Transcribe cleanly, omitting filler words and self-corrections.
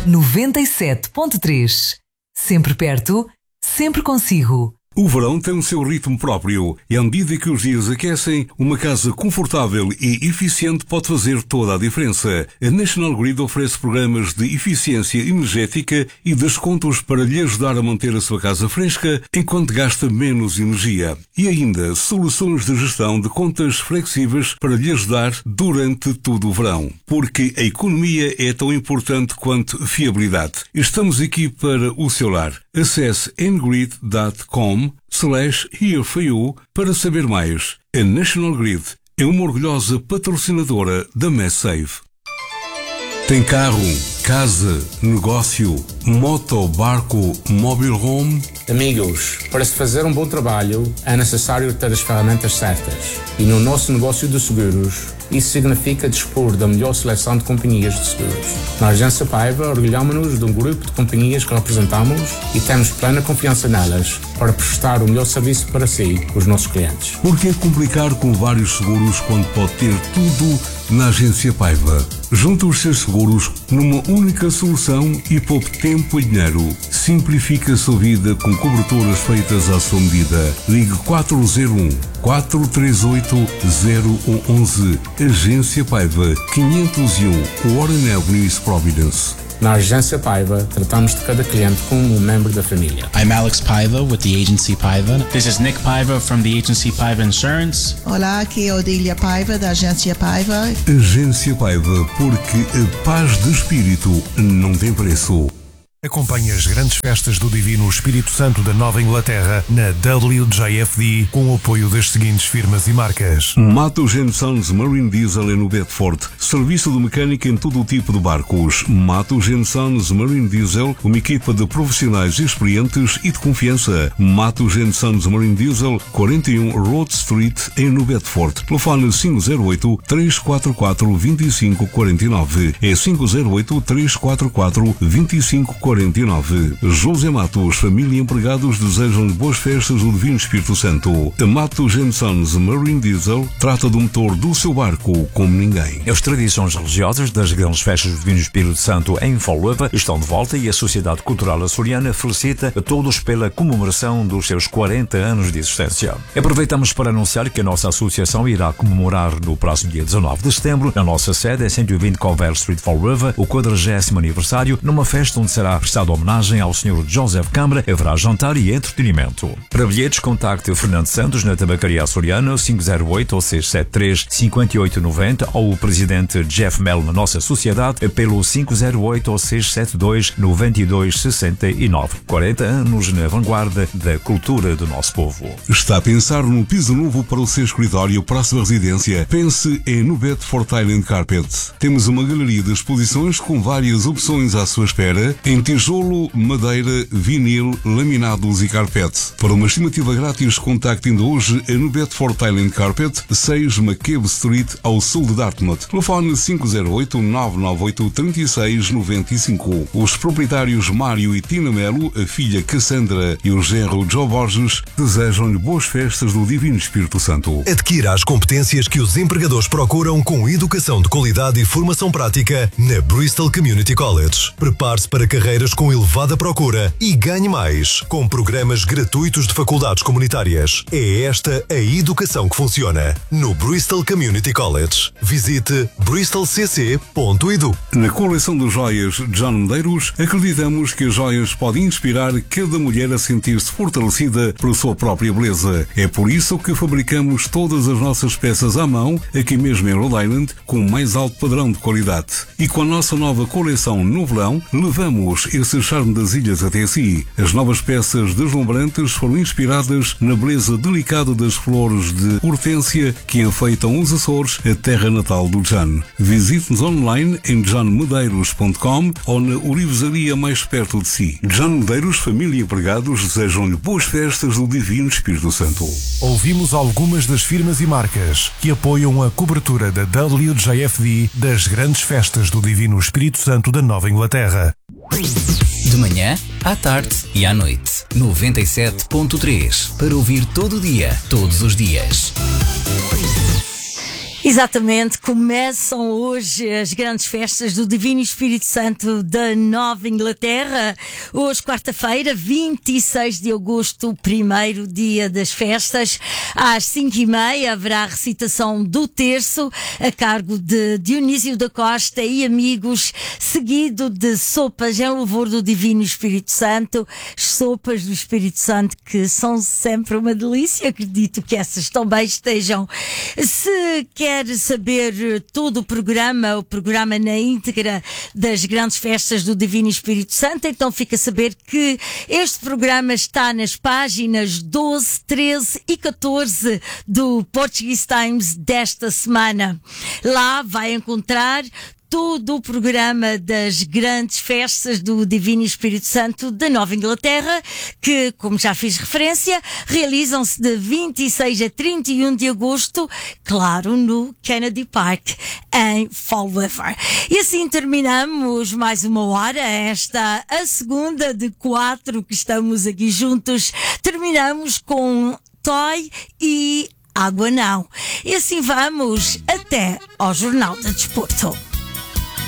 97.3. Sempre perto, sempre consigo. O verão tem o seu ritmo próprio e à medida que os dias aquecem, uma casa confortável e eficiente pode fazer toda a diferença. A National Grid oferece programas de eficiência energética e descontos para lhe ajudar a manter a sua casa fresca enquanto gasta menos energia. E ainda, soluções de gestão de contas flexíveis para lhe ajudar durante todo o verão. Porque a economia é tão importante quanto fiabilidade. Estamos aqui para o seu lar. Acesse ngrid.com/here for you para saber mais. A National Grid é uma orgulhosa patrocinadora da MassSave. Tem carro, casa, negócio, moto, barco, mobile home? Amigos, para se fazer um bom trabalho é necessário ter as ferramentas certas. E no nosso negócio de seguros, isso significa dispor da melhor seleção de companhias de seguros. Na Agência Paiva, orgulhamos-nos de um grupo de companhias que representamos e temos plena confiança nelas para prestar o melhor serviço para si, os nossos clientes. Por que complicar com vários seguros quando pode ter tudo na Agência Paiva? Junte os seus seguros numa única solução e poupe tempo e dinheiro. Simplifique a sua vida com coberturas feitas à sua medida. Ligue 401-438-0111. Agência Paiva, 501 Warren Avenue, East Providence. Na Agência Paiva, tratamos de cada cliente como um membro da família. I'm Alex Paiva with the Agency Paiva. This is Nick Paiva from the Agency Paiva Insurance. Olá, aqui é Odília Paiva da Agência Paiva. Agência Paiva, porque a paz de espírito não tem preço. Acompanhe as grandes festas do Divino Espírito Santo da Nova Inglaterra na WJFD com o apoio das seguintes firmas e marcas: Matos & Sons Marine Diesel no Bedford, serviço de mecânica em todo o tipo de barcos. Matos & Sons Marine Diesel, uma equipa de profissionais experientes e de confiança. Matos & Sons Marine Diesel, 41 Road Street em no Bedford. Telefone 508-344-2549. É 508-344-2549. José Matos, família e empregados desejam boas festas do Divino Espírito Santo. A Matos & Sons Marine Diesel trata do motor do seu barco como ninguém. As tradições religiosas das grandes festas do Divino Espírito Santo em Fall River estão de volta e a Sociedade Cultural Açoriana felicita a todos pela comemoração dos seus 40 anos de existência. Aproveitamos para anunciar que a nossa associação irá comemorar no próximo dia 19 de setembro, na nossa sede, 120 Covell Street, Fall River, o 40º aniversário, numa festa onde será prestada homenagem ao Sr. Joseph Câmara. Haverá jantar e entretenimento. Para bilhetes, contacte Fernando Santos na Tabacaria Açoriana, 508-673-5890 ou o presidente Jeff Mel na nossa sociedade pelo 508-672-9269. 40 anos na vanguarda da cultura do nosso povo. Está a pensar num piso novo para o seu escritório, próxima residência? Pense em no Bedford Island Carpet. Temos uma galeria de exposições com várias opções à sua espera em tijolo, madeira, vinil, laminados e carpete. Para uma estimativa grátis, contacte ainda hoje a no Bedford Island Carpet, 6 McCabe Street, ao sul de Dartmouth. Telefone 508-998-3695. Os proprietários Mário e Tina Melo, a filha Cassandra e o genro Joe Borges desejam-lhe boas festas do Divino Espírito Santo. Adquira as competências que os empregadores procuram com educação de qualidade e formação prática na Bristol Community College. Prepare-se para carreiras com elevada procura e ganhe mais com programas gratuitos de faculdades comunitárias. É esta a educação que funciona no Bristol Community College. Visite bristolcc.edu. Na coleção de joias John Medeiros, acreditamos que as joias podem inspirar cada mulher a sentir-se fortalecida por sua própria beleza. É por isso que fabricamos todas as nossas peças à mão, aqui mesmo em Rhode Island, com o mais alto padrão de qualidade. E com a nossa nova coleção no verão, levamos esse charme das ilhas até si. As novas peças deslumbrantes foram inspiradas na beleza delicada das flores de hortênsia que enfeitam os Açores, a terra natal do John. Visite-nos online em johnmedeiros.com ou na orivesaria mais perto de si. John Medeiros, família e empregados desejam-lhe boas festas do Divino Espírito Santo. Ouvimos algumas das firmas e marcas que apoiam a cobertura da WJFD das grandes festas do Divino Espírito Santo da Nova Inglaterra. De manhã, à tarde e à noite. 97.3 para ouvir todo o dia, todos os dias. Exatamente, começam hoje as grandes festas do Divino Espírito Santo da Nova Inglaterra. Hoje, quarta-feira, 26 de agosto, primeiro dia das festas. Às 5h30 haverá a recitação do terço a cargo de Dionísio da Costa e amigos, seguido de sopas em louvor do Divino Espírito Santo. Sopas do Espírito Santo que são sempre uma delícia, acredito que essas também estejam. Se quer saber todo o programa na íntegra das grandes festas do Divino Espírito Santo, então fica a saber que este programa está nas páginas 12, 13 e 14 do Portuguese Times desta semana. Lá vai encontrar todo o programa das grandes festas do Divino Espírito Santo da Nova Inglaterra, que, como já fiz referência, realizam-se de 26 a 31 de agosto, claro, no Kennedy Park, em Fall River. E assim terminamos mais uma hora, esta a segunda de 4 que estamos aqui juntos. Terminamos com Toy e Água Não. E assim vamos até ao Jornal de Desporto.